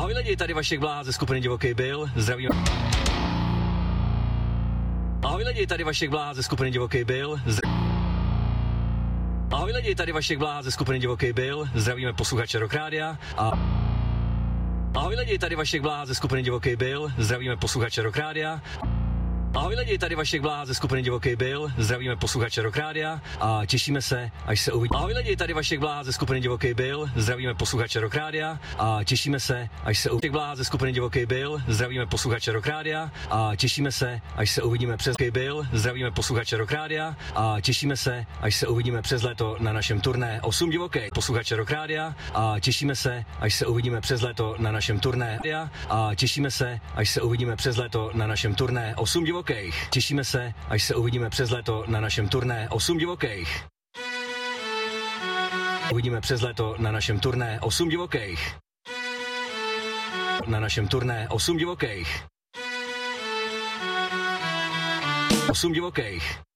Ahoj lidi, tady Vašek Bláha ze skupiny Divoký Bill, zdravíme. Ahoj lidi, tady Vašek Bláha ze skupiny Divoký Bill. Ahoj lidi, tady Vašek Bláha ze skupiny Divoký Bill, zdravíme posluchače Rock Rádia a... Ahoj lidi, tady Vašek Bláha ze skupiny Divoký Bill, zdravíme posluchače Rock Rádia. Ahoj lidi, tady Vašek Bláha ze skupiny Divoký Bill, zdravíme posluchače Rock Rádia a těšíme se, až se uvidíme. Ahoj lidi, tady Vašek Bláha ze skupiny Divoký Bill, zdravíme posluchače Rock Rádia a těšíme se, až se uvidíme. Bláha ze skupiny Divoký Bill, zdravíme posluchače Rock Rádia a těšíme se, až se uvidíme přes Bill, zdravíme posluchače Rock Rádia a těšíme se, až se uvidíme přes léto na našem turné 8 divoký posluchače Rock Rádia a těšíme se, až se uvidíme přes léto na našem turné a těšíme se, až se uvidíme přes léto na našem turné 8 divokých. Těšíme se, až se uvidíme přes léto na našem turné 8 divokých. Uvidíme přes léto na našem turné 8 divokých. Na našem turné 8 divokých. 8 divokých.